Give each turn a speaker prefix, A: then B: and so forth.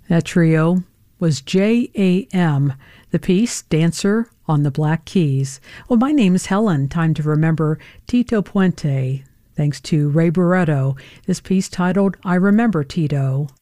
A: That trio was J.A.M., the piece Dancer on the Black Keys. Well, my name is Helen. Time to remember Tito Puente. Thanks to Ray Barretto, this piece titled I Remember Tito.